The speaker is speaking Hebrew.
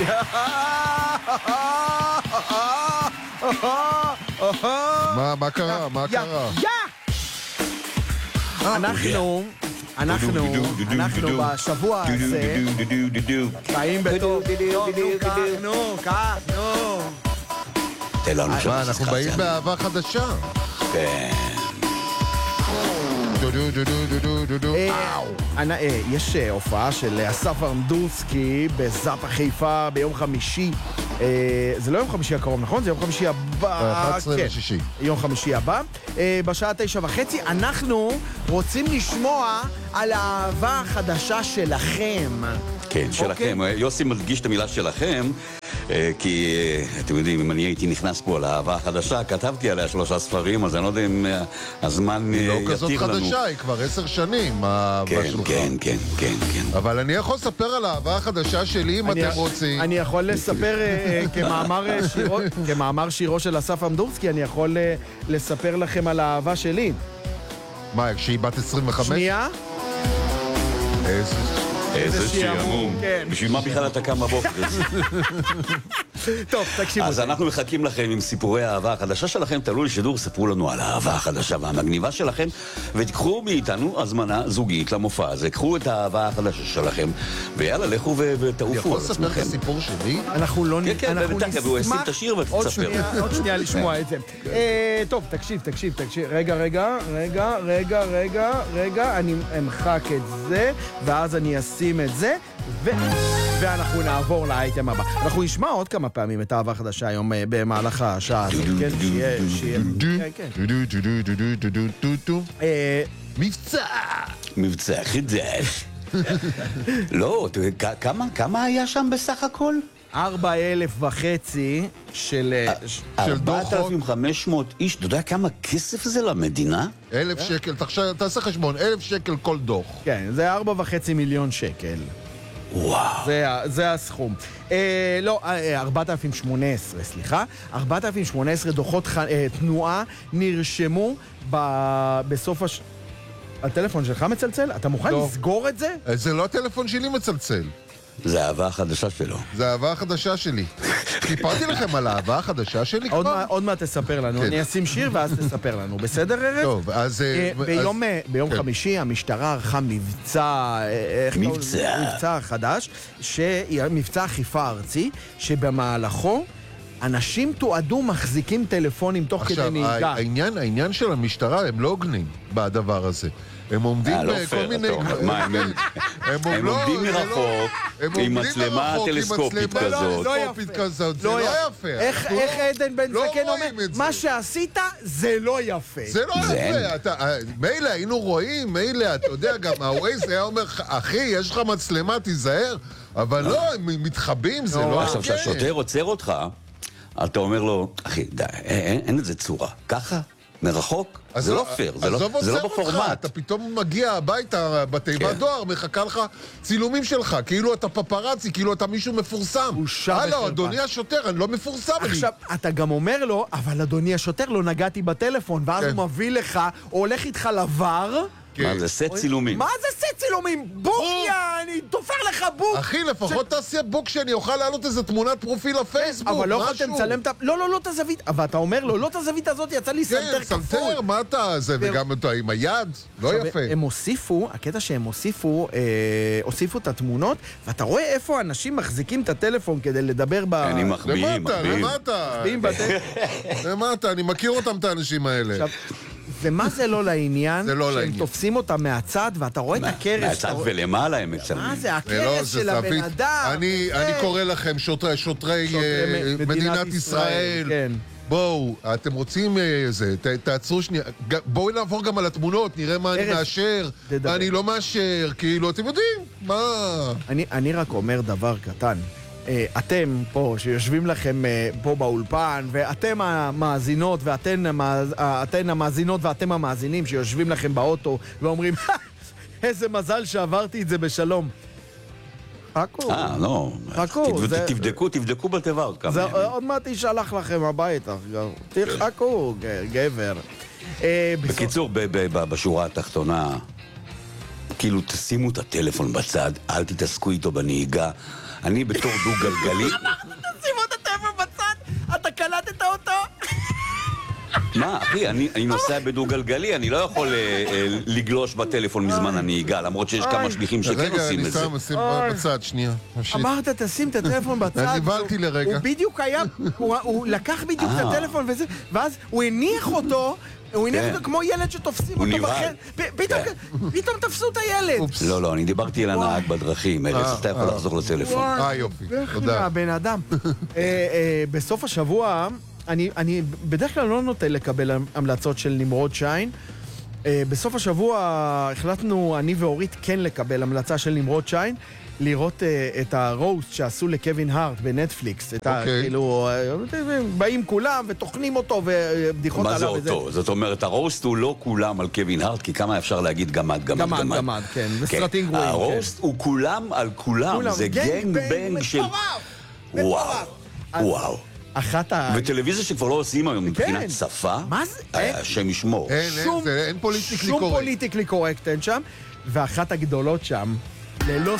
מה קרה? מה קרה? אנחנו בשבוע הזה באים בתור מה, אנחנו באים באהבה חדשה? כן. יש הופעה של אסף אמדורסקי בזאפה חיפה ביום חמישי. זה לא יום חמישי הקרוב, נכון? זה יום חמישי הבא. 11 ושישי. יום חמישי הבא. בשעה 9:30 אנחנו רוצים לשמוע על האהבה החדשה שלכם. כן, שלכם. יוסי מדגיש את המילה שלכם, כי אתם יודעים, אם אני הייתי נכנס פה לאהבה החדשה, כתבתי עליה 3 ספרים, אז אני לא יודע אם הזמן יתיר לנו. היא לא כזאת חדשה, היא כבר 10 שנים, האהבה שלך. כן. אבל אני יכול לספר על האהבה החדשה שלי, אם אתם רוצים. אני יכול לספר, כמאמר שירו של אסף אמדורסקי, אני יכול לספר לכם על האהבה שלי. מה, כשהיא בת 25? שנייה? איזה שיעמום. בשביל מה בכלל אתה קם בבוקר? טוב, תקשיבו. אז אנחנו מחכים לכם עם סיפורי האהבה החדשה שלכם. תעלו לשידור, ספרו לנו על האהבה החדשה והמגניבה שלכם, ותיקחו מאיתנו הזמנה זוגית למופע הזה. קחו את האהבה החדשה שלכם, ויאללה, לכו ותעופו על עצמכם. אני יכול לספר את הסיפור שלי? אנחנו לא נשמח. הוא ישים את השיר ותספר. עוד שנייה לשמוע את זה. טוב, תקשיב. רגע, אני אמחק את זה, ואז אני אשים את זה, ואנחנו נעבור לאייטם הבא. אנחנו נשמע עוד כמה פעמים את האהבה החדשה היום במהלך השעה הזאת, כן? מבצע חדש. לא, כמה היה שם בסך הכל? 4,500 של 4,500 איש. אתה יודע כמה כסף זה למדינה? 1,000 שקל, תעשה חשבון, 1,000 שקל כל דוח. כן, זה 4.5 מיליון שקל. וואו. זה הסכום. לא, 4,018, סליחה. 4,018 דוחות תנועה נרשמו בסוף הטלפון שלך מצלצל? אתה מוכן לסגור את זה? זה לא הטלפון שלי מצלצל. זה האהבה החדשה שלו. זה האהבה החדשה שלי. סיפרתי לכם על האהבה החדשה שלי כבר? עוד מעט תספר לנו. אני אשים שיר ואז תספר לנו. בסדר, ארז? טוב, אז... ביום חמישי המשטרה ערכה מבצע חדש, מבצע אכיפה ארצי, שבמהלכו אנשים תועדו מחזיקים טלפונים תוך כדי נהיגה. העניין של המשטרה, הם לא הוגנים בדבר הזה. הם עומדים בכל מיני... הם עומדים מרחוק עם מצלמה טלסקופית כזאת. זה לא יפה. איך עדן בן זקן אומר? מה שעשית זה לא יפה. זה לא יפה. מילא היינו רואים, מילא, אתה יודע, גם הווייז היה אומר, אחי, יש לך מצלמה, תיזהר. אבל לא, הם מתחבאים, זה לא... עכשיו, כשהשוטר עוצר אותך, אתה אומר לו, אחי, די, אין לזה צורה. ככה? מרחוק? זה לא פייר, זה לא בפורמט. אתה פתאום מגיע הביתה בתיבת דואר, מחכה לך צילומים שלך, כאילו אתה פפרצי, כאילו אתה מישהו מפורסם. הלו, אדוני השוטר, אני לא מפורסם. עכשיו, אתה גם אומר לו, אבל אדוני השוטר, לא נגעתי בטלפון, ואז הוא מביא לך, או הולך איתך לבר. מה זה סט צילומים? מה זה סט צילומים? בוקיה, אני תופר לך בוק. אחי, לפחות תעשה בוק שאני אוכל לעלות איזה תמונת פרופיל לפייסבוק, אבל לא יכולתם לצלם את... לא את הזווית. אבל אתה אומר לו, לא את הזווית הזאת, יצא לי סנטר כפול. כן, סנטר, מה אתה זה? וגם אתה עם היד? לא יפה. הם הוסיפו, הקטע שהם הוסיפו את ואתה רואה איפה אנשים מחזיקים את הטלפון כדי לדבר ב... אני מחביאים. למטה, אני מכיר אותם את האנשים האלה. ומה זה לא לעניין? שהם תופסים אותם מהצד, ואתה רואה את הקרס. מהצד ולמעלה הם מצלמים. מה זה, הקרס של הבן אדם? אני קורא לכם, שוטרי מדינת ישראל. בואו, אתם רוצים זה, תעצרו שנייה. בואו נעבור גם על התמונות, נראה מה אני מאשר, מה אני לא מאשר, כאילו, אתם יודעים, מה? אני רק אומר דבר קטן. אתם פה, שיושבים לכם פה באולפן, ואתם המאזינות, ואתן המאזינות ואתם המאזינים שיושבים לכם באוטו ואומרים, איזה מזל שעברתי את זה בשלום. חכו. לא. חכו. תבדקו בתיבה עוד כמה ימים. עוד מעט תשלח לכם הביתה. תחכו, גבר. בקיצור, בשורה התחתונה, כאילו, תשימו את הטלפון בצד, אל תתעסקו איתו בנהיגה. אני בתור דו-גלגלי... תשימו את הטלפון בצד, אתה קלטת אותו? מה, אחי, אני נוסע בדו-גלגלי, אני לא יכול לגלוש בטלפון מזמן הנהיגה, למרות שיש כמה שליחים שכן עושים את זה. רגע, אני שם בצד, שנייה. אמרת, תשים את הטלפון בצד. אני נבלתי לרגע. הוא בדיוק היה, הוא לקח בדיוק את הטלפון וזה, ואז הוא הניח אותו, כמו ילד שתופסים אותו בחר. פתאום תפסו את הילד. לא, אני דיברתי על הנהג בדרכים, ארץ, אתה יכול לחזור לטלפון. יופי, תודה. בן אדם. בסוף השבוע... אני בדרך כלל לא נוטה לקבל המלצות של נמרוד שיין. בסוף השבוע החלטנו, אני ואורית, כן לקבל המלצה של נמרוד שיין, לראות את הרוסט שעשו לקווין הארט בנטפליקס. כאילו, באים כולם ותוכנים אותו ובדיחות עליו. מה זה אותו? זאת אומרת, הרוסט הוא לא כולם על קווין הארט, כי כמה אפשר להגיד גמד. גמד, כן. וסרטים גרועים. הרוסט הוא כולם על כולם. זה גנג בנג של... וואו. וטלוויזיה שכבר לא עושים היום מבחינת שפה, השם ישמור. אין פוליטיקלי קורקט. שום פוליטיקלי קורקט אין שם, ואחת הגדולות שם, ללא